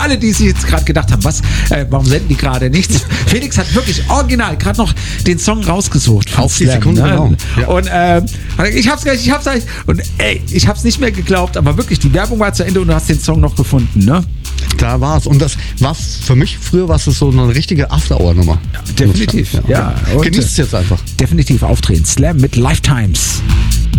alle, die sich jetzt gerade gedacht haben, warum senden die gerade nichts? Felix hat wirklich original gerade noch den Song rausgesucht. Auf die Sekunde, genau. Ja. Und ich hab's gleich. Und ich hab's nicht mehr geglaubt, aber wirklich, die Werbung war zu Ende und du hast den Song noch gefunden, ne? Da war's. Und das war für mich, früher war es so eine richtige After-Hour-Nummer. Ja, definitiv. Ja. Genießt es jetzt einfach. Definitiv auftreten. Slam mit Lifetimes.